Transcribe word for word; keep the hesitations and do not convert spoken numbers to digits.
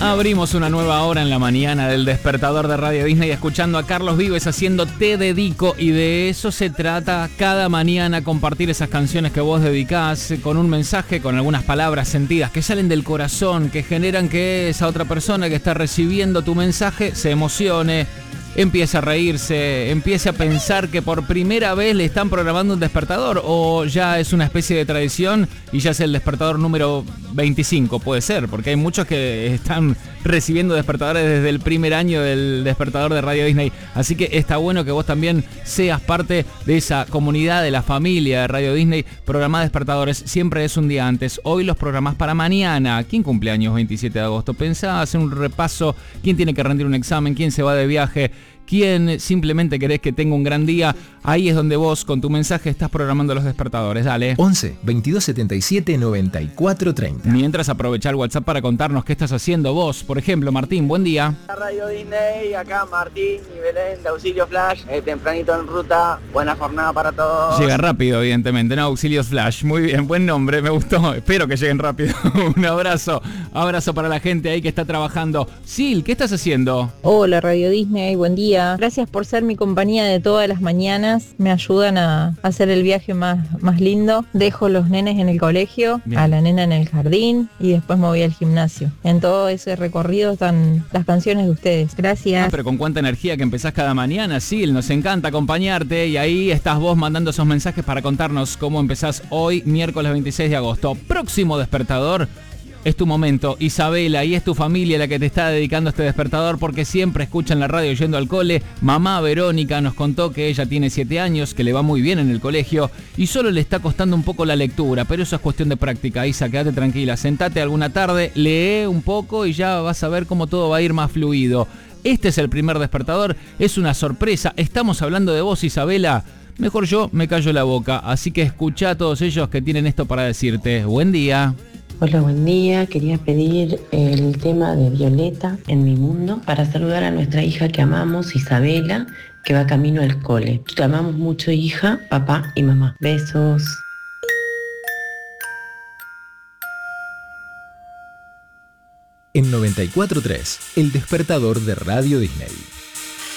Abrimos una nueva hora en la mañana del despertador de Radio Disney escuchando a Carlos Vives haciendo Te Dedico, y de eso se trata cada mañana, compartir esas canciones que vos dedicás con un mensaje, con algunas palabras sentidas que salen del corazón, que generan que esa otra persona que está recibiendo tu mensaje se emocione, empiece a reírse, empiece a pensar que por primera vez le están programando un despertador, o ya es una especie de tradición y ya es el despertador número veinticinco, puede ser, porque hay muchos que están recibiendo despertadores desde el primer año del despertador de Radio Disney, así que está bueno que vos también seas parte de esa comunidad, de la familia de Radio Disney. Programá despertadores, siempre es un día antes. Hoy los programás para mañana. ¿Quién cumpleaños veintisiete de agosto? Pensá, hacer un repaso, quién tiene que rendir un examen, quién se va de viaje, quién simplemente querés que tenga un gran día. Ahí es donde vos con tu mensaje estás programando los despertadores. Dale. once, veintidós setenta y siete, noventa y cuatro treinta. Mientras, aprovecha el WhatsApp para contarnos qué estás haciendo vos. Por ejemplo, Martín, buen día. Radio Disney, acá Martín y Belén de Auxilio Flash, eh, tempranito en ruta. Buena jornada para todos. Llega rápido, evidentemente, ¿no? Auxilios Flash. Muy bien, buen nombre, me gustó. Espero que lleguen rápido. Un abrazo. Abrazo para la gente ahí que está trabajando. Sil, ¿qué estás haciendo? Hola Radio Disney, buen día. Gracias por ser mi compañía de todas las mañanas. Me ayudan a hacer el viaje más, más lindo. Dejo los nenes en el colegio, bien, a la nena en el jardín y después me voy al gimnasio. En todo ese recorrido están las canciones de ustedes. Gracias. Ah, pero con cuánta energía que empezás cada mañana, Sil. Nos encanta acompañarte y ahí estás vos mandando esos mensajes para contarnos cómo empezás hoy, miércoles veintiséis de agosto. Próximo despertador. Es tu momento, Isabela, y es tu familia la que te está dedicando este despertador, porque siempre escuchan la radio yendo al cole. Mamá Verónica nos contó que ella tiene siete años, que le va muy bien en el colegio y solo le está costando un poco la lectura, pero eso es cuestión de práctica. Isa, quédate tranquila, sentate alguna tarde, lee un poco y ya vas a ver cómo todo va a ir más fluido. Este es el primer despertador, es una sorpresa. Estamos hablando de vos, Isabela. Mejor yo me callo la boca, así que escuchá a todos ellos que tienen esto para decirte. Buen día. Hola, buen día. Quería pedir el tema de Violeta en mi mundo para saludar a nuestra hija que amamos, Isabela, que va camino al cole. Te amamos mucho, hija, papá y mamá. Besos. En noventa y cuatro punto tres, el despertador de Radio Disney.